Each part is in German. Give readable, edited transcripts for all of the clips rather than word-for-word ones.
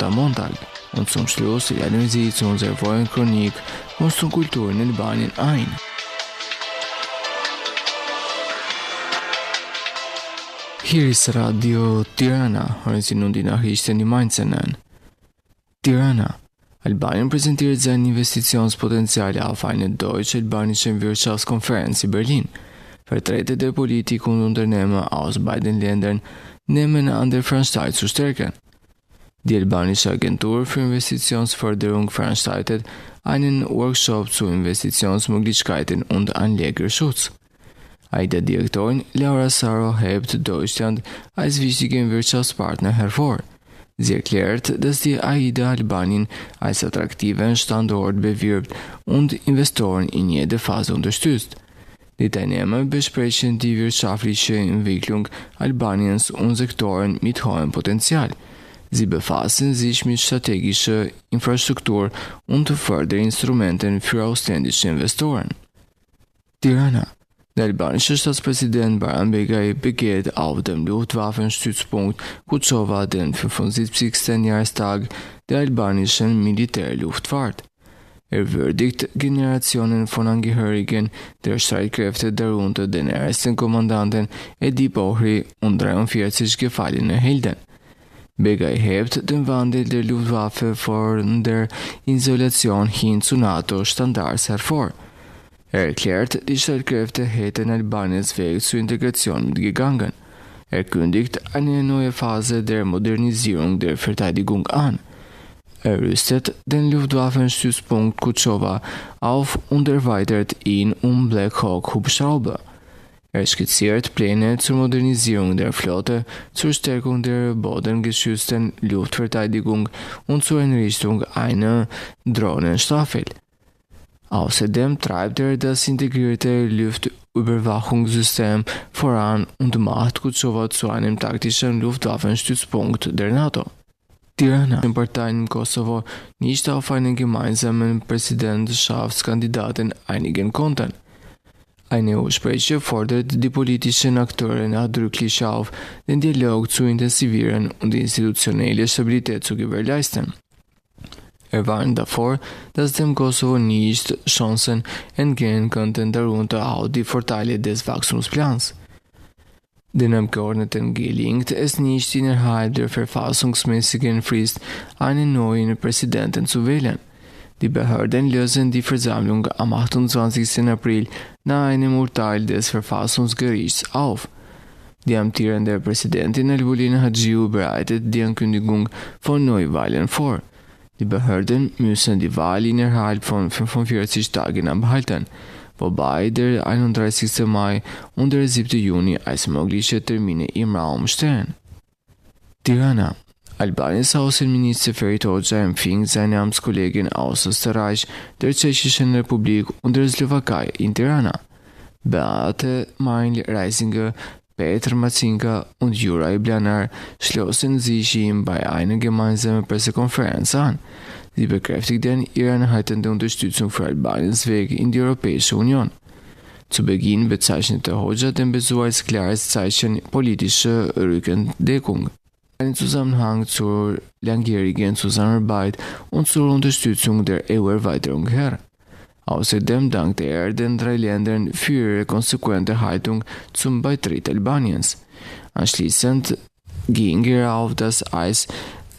Montag. Und zum Schluss laden Sie zu unserer vollen Chronik Kunst und Kultur in Albanien ein. Hier ist Radio Tirana, hören Sie nun die Nachrichten im Einzelnen. Tirana. Albanien präsentiert sein Investitionspotenzial auf einer deutsch-albanischen Wirtschaftskonferenz in Berlin. Vertreter der Politik und Unternehmer aus beiden Ländern nehmen an der Veranstaltung zu stärken. Die albanische Agentur für Investitionsförderung veranstaltet einen Workshop zu Investitionsmöglichkeiten und Anlegerschutz. AIDA-Direktorin Laura Saro hebt Deutschland als wichtigen Wirtschaftspartner hervor. Sie erklärt, dass die AIDA Albanien als attraktiven Standort bewirbt und Investoren in jeder Phase unterstützt. Die Teilnehmer besprechen die wirtschaftliche Entwicklung Albaniens und Sektoren mit hohem Potenzial. Sie befassen sich mit strategischer Infrastruktur und Förderinstrumenten für ausländische Investoren. Tirana. Der albanische Staatspräsident Bayram Begay begeht auf dem Luftwaffenstützpunkt Kučova den 75. Jahrestag der albanischen Militärluftfahrt. Er würdigt Generationen von Angehörigen der Streitkräfte, darunter den ersten Kommandanten Edip Ohri und 43 gefallene Helden. Begay hebt den Wandel der Luftwaffe von der Isolation hin zu NATO-Standards hervor. Er erklärt, die Streitkräfte hätten Albaniens Weg zur Integration mitgegangen. Er kündigt eine neue Phase der Modernisierung der Verteidigung an. Er rüstet den Luftwaffenstützpunkt Kučova auf und erweitert ihn um Black Hawk Hubschrauber. Er skizziert Pläne zur Modernisierung der Flotte, zur Stärkung der bodengeschützten Luftverteidigung und zur Einrichtung einer Drohnenstaffel. Außerdem treibt er das integrierte Luftüberwachungssystem voran und macht Kučova zu einem taktischen Luftwaffenstützpunkt der NATO. Tirana. Die Parteien im Kosovo nicht auf einen gemeinsamen Präsidentschaftskandidaten einigen konnten. Ein EU-Sprecher fordert die politischen Akteure nachdrücklich auf, den Dialog zu intensivieren und die institutionelle Stabilität zu gewährleisten. Er warnt davor, dass dem Kosovo nicht Chancen entgehen könnten, darunter auch die Vorteile des Wachstumsplans. Den Abgeordneten gelingt es nicht, innerhalb der verfassungsmäßigen Frist einen neuen Präsidenten zu wählen. Die Behörden lösen die Versammlung am 28. April nach einem Urteil des Verfassungsgerichts auf. Die amtierende Präsidentin Albolina Hadjiu bereitet die Ankündigung von Neuwahlen vor. Die Behörden müssen die Wahl innerhalb von 45 Tagen abhalten, wobei der 31. Mai und der 7. Juni als mögliche Termine im Raum stehen. Tirana. Albaniens Außenminister Ferit Hoxha empfing seine Amtskollegen aus Österreich, der Tschechischen Republik und der Slowakei in Tirana. Beate Meindl-Reisinger, Petr Matsinka und Juraj Blanar schlossen sich ihm bei einer gemeinsamen Pressekonferenz an. Sie bekräftigten ihre anhaltende Unterstützung für Albaniens Weg in die Europäische Union. Zu Beginn bezeichnete Hoxha den Besuch als klares Zeichen politischer Rückendeckung, einen Zusammenhang zur langjährigen Zusammenarbeit und zur Unterstützung der EU-Erweiterung her. Außerdem dankte er den drei Ländern für ihre konsequente Haltung zum Beitritt Albaniens. Anschließend ging er auf das als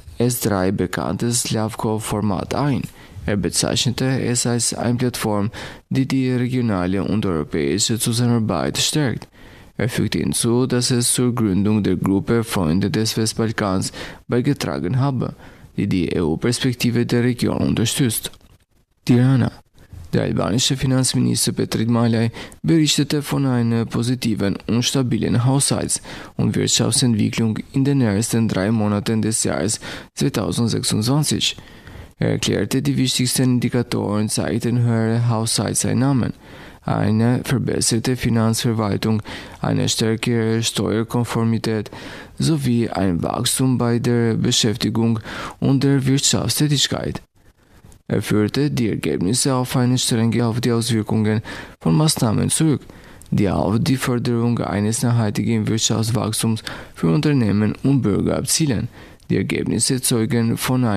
S3 bekannte Slavko-Format ein. Er bezeichnete es als eine Plattform, die die regionale und europäische Zusammenarbeit stärkt. Er fügte hinzu, dass es zur Gründung der Gruppe Freunde des Westbalkans beigetragen habe, die die EU-Perspektive der Region unterstützt. Tirana. Der albanische Finanzminister Petrit Malaj berichtete von einer positiven und stabilen Haushalts- und Wirtschaftsentwicklung in den ersten 3 Monaten des Jahres 2026. Er erklärte, die wichtigsten Indikatoren zeigten höhere Haushaltseinnahmen, eine verbesserte Finanzverwaltung, eine stärkere Steuerkonformität sowie ein Wachstum bei der Beschäftigung und der Wirtschaftstätigkeit. Er führte die Ergebnisse auf eine strenge auf die Auswirkungen von Maßnahmen zurück, die auf die Förderung eines nachhaltigen Wirtschaftswachstums für Unternehmen und Bürger abzielen. Die Ergebnisse zeugen von